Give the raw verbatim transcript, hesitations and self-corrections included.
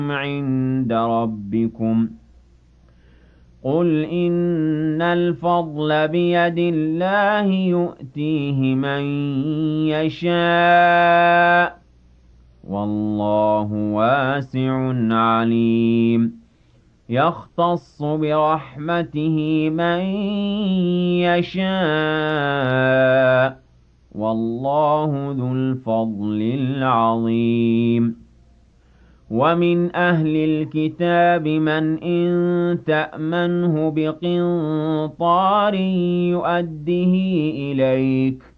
عند ربكم قل إن الفضل بيد الله يؤتيه من يشاء والله واسع عليم يختص برحمته من يشاء والله ذو الفضل العظيم ومن أهل الكتاب من إن تأمنه بقنطار يؤده إليك